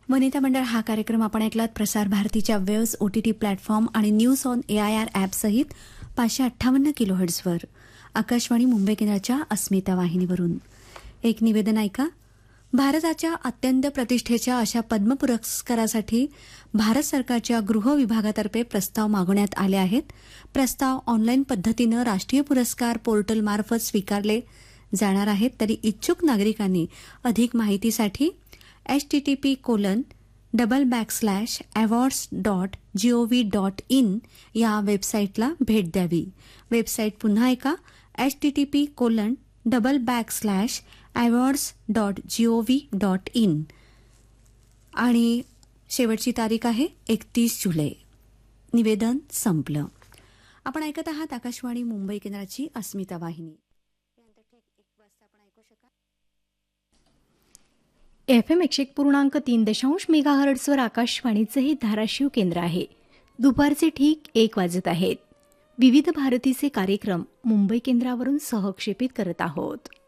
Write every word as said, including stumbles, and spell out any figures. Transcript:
वनिता मंडळ हा कार्यक्रम आपण ऐकलात प्रसार भारतीच्या वेव्स ओटीटी प्लॅटफॉर्म आणि न्यूज ऑन एआयआर ॲपसहित पाचशे अठ्ठावन्न किलोहर्ट्झवर आकाशवाणी मुंबई केंद्राच्या अस्मिता वाहिनीवरून. एक निवेदन ऐका. भारताच्या अत्यंत प्रतिष्ठेच्या अशा पद्म पुरस्कारासाठी भारत सरकारच्या गृह विभागातर्फे प्रस्ताव मागवण्यात आले आहेत. प्रस्ताव ऑनलाईन पद्धतीनं राष्ट्रीय पुरस्कार पोर्टलमार्फत स्वीकारले जाणार आहेत. तरी इच्छुक नागरिकांनी अधिक माहितीसाठी H T T P colon double back slash awards dot G O V dot in या वेबसाईटला भेट द्यावी. वेबसाईट पुन्हा ऐका. H T T P colon double back slash awards dot G O V dot in आणि शेवटची तारीख आहे एकतीस जुलै. निवेदन संपलं. आपण ऐकत आहात आकाशवाणी मुंबई केंद्राची अस्मिता वाहिनी. एफ एम एकशे एक पूर्णांक तीन दशांश मेगाहर्ट्झवर आकाशवाणीचं हे धाराशिव केंद्र आहे. दुपारचे ठीक एक वाजत आहेत. विविध भारतीचे कार्यक्रम मुंबई केंद्रावरून सहक्षेपित करत आहोत.